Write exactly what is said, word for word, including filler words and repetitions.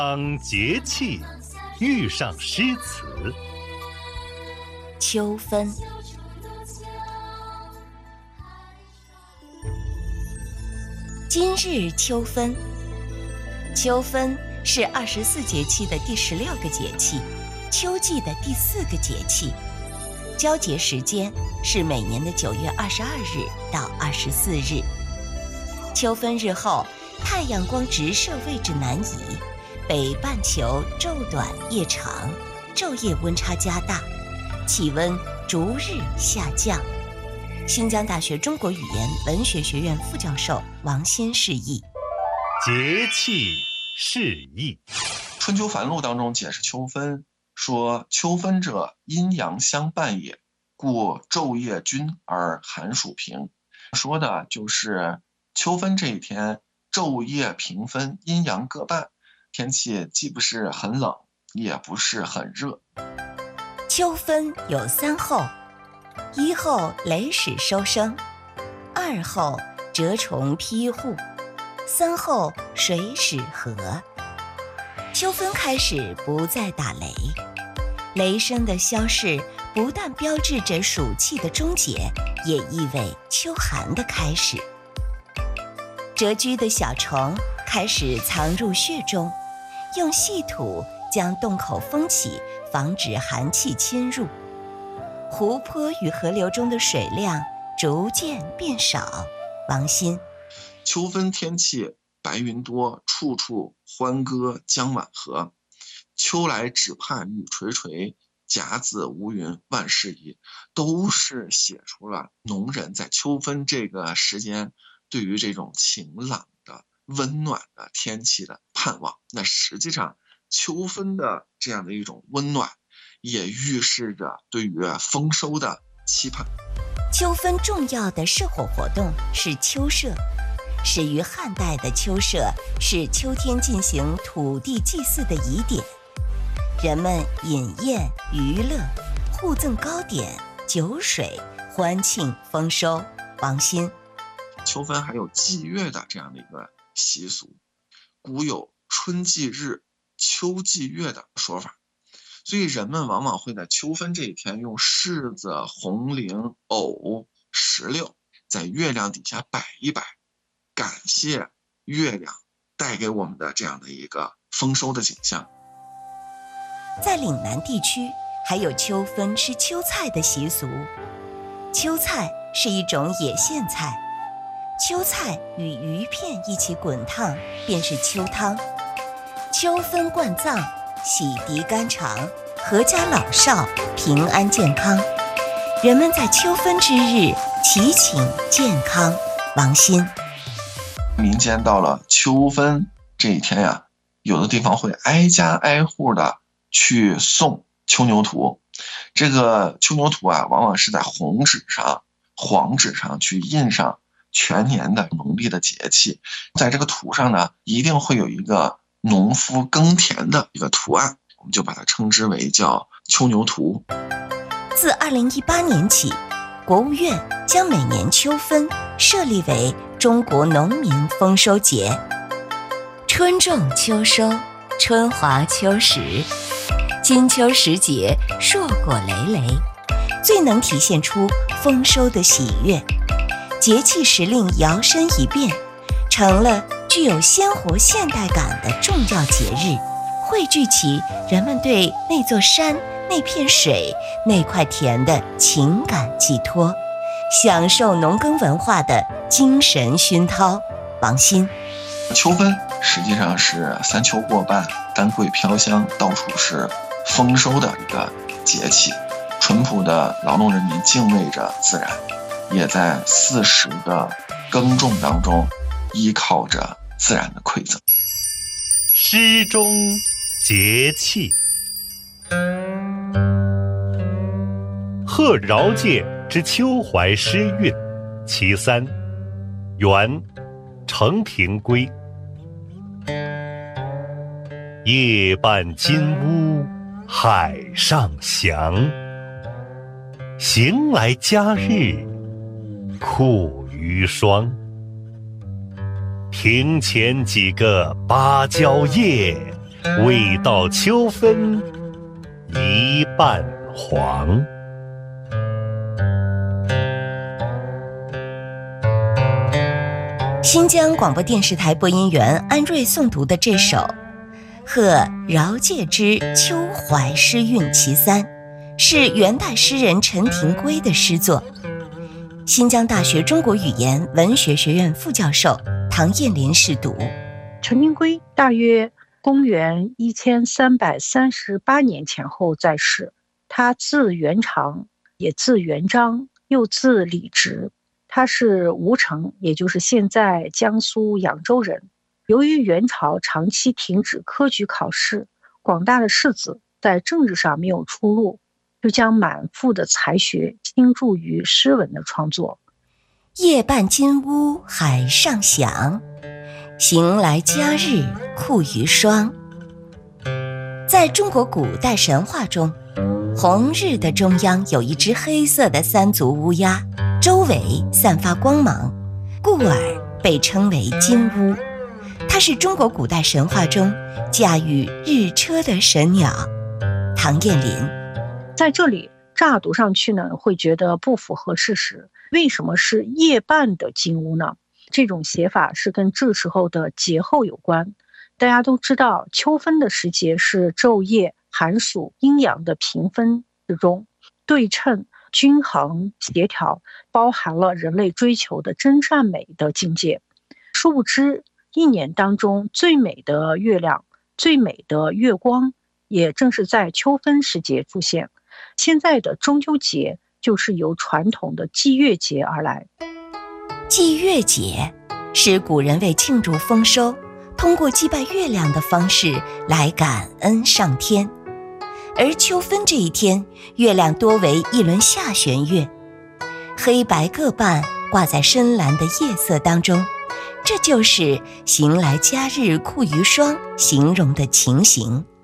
当节气遇上诗词。 秋分。今日秋分。秋分是二十四节气的第十六个节气，秋季的第四个节气。交节时间是每年的九月二十二日到二十四日。秋分日后，太阳光直射位置南移，北半球昼短夜长，昼夜温差加大，气温逐日下降。新疆大学中国语言文学学院副教授王鑫释义。 节气释义。 春秋繁露当中解释秋分，说秋分者，阴阳相伴也，故昼夜均而寒暑平。说的就是秋分这一天，昼夜平分，阴阳各半，天气既不是很冷，也不是很热。 秋分有三候：一候雷始收声，二候蛰虫披户，三候水始和。秋分开始不再打雷，雷声的消逝不但标志着暑气的终结，也意味秋寒的开始。蛰居的小虫开始藏入穴中，用细土将洞口封起，防止寒气侵入。湖泊与河流中的水量逐渐变少。王鑫。 秋分天气白云多，处处欢歌江晚和。秋来只怕雨垂垂，甲子无云万事宜，都是写出了农人在秋分这个时间对于这种晴朗的温暖的天气的盼望。那实际上秋分的这样的一种温暖，也预示着对于丰收的期盼。 秋分重要的社火活动是秋社。始于汉代的秋社是秋天进行土地祭祀的仪典，人们饮宴娱乐，互赠糕点酒水，欢庆丰收。王鑫。 秋分还有祭月的这样的一个习俗，古有春祭日秋祭月的说法，所以人们往往会在秋分这一天用柿子、红菱、藕、石榴在月亮底下摆一摆，感谢月亮带给我们的这样的一个丰收的景象。 在岭南地区还有秋分吃秋菜的习俗。秋菜是一种野苋菜，秋菜与鱼片一起滚烫便是秋汤。秋分灌葬，洗涤肝肠，阖家老少平安健康。人们在秋分之日祈请健康。王鑫。 民间到了秋分这一天呀，有的地方会挨家挨户的去送秋牛图。这个秋牛图啊，往往是在红纸上、黄纸上去印上全年的农历的节气。在这个图上呢，一定会有一个农夫耕田的一个图案，我们就把它称之为叫秋牛图。 自二零一八年起，国务院将每年秋分设立为中国农民丰收节。春种秋收，春华秋实，金秋时节，硕果累累，最能体现出丰收的喜悦。节气时令摇身一变，成了具有鲜活现代感的重要节日，汇聚起人们对那座山、那片水、那块田的情感寄托，享受农耕文化的精神熏陶。王鑫。 秋分实际上是三秋过半，丹桂飘香，到处是丰收的一个节气。淳朴的劳动人民敬畏着自然，也在四时的耕种当中依靠着自然的馈赠。 诗中节气。贺饶介之秋怀诗韵其三。元，承庭归。夜半金屋海上翔，行来佳日酷于霜。庭前几个芭蕉叶， 未到秋分一半黄。 新疆广播电视台播音员安瑞诵读的这首《贺饶介之秋怀诗韵其三》是元代诗人陈廷圭的诗作。新疆大学中国语言文学学院副教授唐燕林试读。 陈廷圭大约公元一千三百三十八年前后在世，他字元长，也字元璋，又字李直。他是吴城，也就是现在江苏扬州人。由于元朝长期停止科举考试，广大的士子在政治上没有出路，就将满腹的才学倾注于诗文的创作。 夜半金屋海上响，行来佳日酷于霜。在中国古代神话中，红日的中央有一只黑色的三足乌鸦，周围散发光芒，故而被称为金乌。它是中国古代神话中驾驭日车的神鸟。唐燕林在这里乍读上去呢，会觉得不符合事实。为什么是夜半的金乌呢？这种写法是跟这时候的节候有关。大家都知道，秋分的时节是昼夜寒暑阴阳的平分之中，对称、均衡、协调，包含了人类追求的真善美的境界。殊不知，一年当中最美的月亮、最美的月光，也正是在秋分时节出现。现在的中秋节就是由传统的祭月节而来。 祭月节是古人为庆祝丰收，通过祭拜月亮的方式来感恩上天。而秋分这一天，月亮多为一轮下弦月，黑白各半挂在深蓝的夜色当中，这就是行来佳日酷于霜形容的情形。